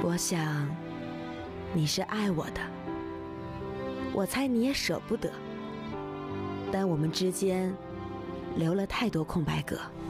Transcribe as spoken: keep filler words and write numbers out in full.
我想你是爱我的，我猜你也舍不得，但我们之间留了太多空白格。